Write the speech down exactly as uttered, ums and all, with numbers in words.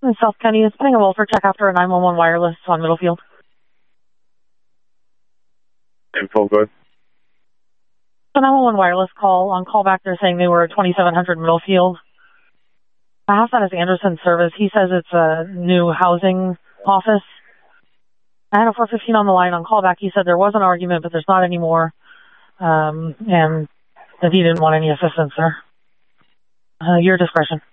In South County, it's putting a welfare check after a nine one one wireless on Middlefield. Info good. The nine one one wireless call. On callback, they're saying they were at twenty-seven hundred Middlefield. I have that as Anderson service. He says it's a new housing office. I had a four fifteen on the line on callback. He said there was an argument, but there's not anymore, um, and that he didn't want any assistance there. Uh, your discretion.